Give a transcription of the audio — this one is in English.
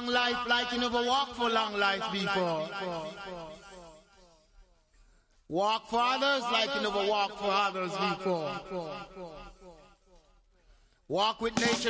long life like you never walked for long life before. Walk for others like you never walked for others before. Walk with nature